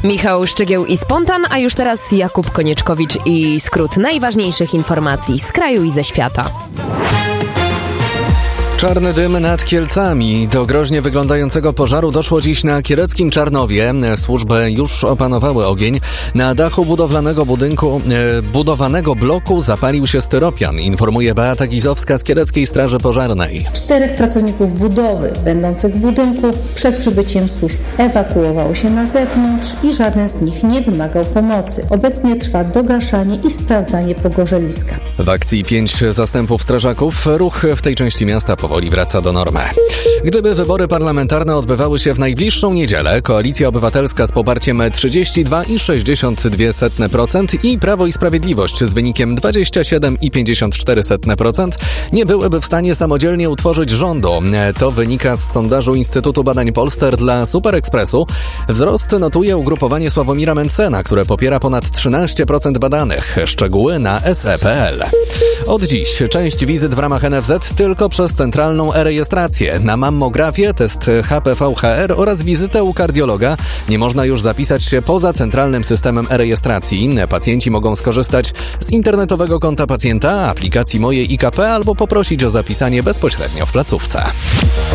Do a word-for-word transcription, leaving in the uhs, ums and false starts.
Michał Szczygieł i Spontan, a już teraz Jakub Konieczkowicz i skrót najważniejszych informacji z kraju i ze świata. Czarny dym nad Kielcami. Do groźnie wyglądającego pożaru doszło dziś na kiereckim Czarnowie. Służby już opanowały ogień. Na dachu budowlanego budynku, e, budowanego bloku zapalił się styropian, informuje Beata Gizowska z Kiereckiej Straży Pożarnej. Czterech pracowników budowy będących w budynku przed przybyciem służb ewakuowało się na zewnątrz i żaden z nich nie wymagał pomocy. Obecnie trwa dogaszanie i sprawdzanie pogorzeliska. W akcji pięć zastępów strażaków ruch w tej części miasta powoli wraca do normy. Gdyby wybory parlamentarne odbywały się w najbliższą niedzielę, Koalicja Obywatelska z poparciem trzydzieści dwa i sześćdziesiąt dwa procent i Prawo i Sprawiedliwość z wynikiem dwadzieścia siedem i pięćdziesiąt cztery procent nie byłyby w stanie samodzielnie utworzyć rządu. To wynika z sondażu Instytutu Badań Polster dla Super Expressu. Wzrost notuje ugrupowanie Sławomira Mencena, które popiera ponad trzynaście procent badanych. Szczegóły na es e kropka pe el. Od dziś część wizyt w ramach en ef zet tylko przez centralną e-rejestrację. Na mammografię, test ha pe we ha er oraz wizytę u kardiologa nie można już zapisać się poza centralnym systemem e-rejestracji. Pacjenci mogą skorzystać z internetowego konta pacjenta, aplikacji Moje I K P albo poprosić o zapisanie bezpośrednio w placówce.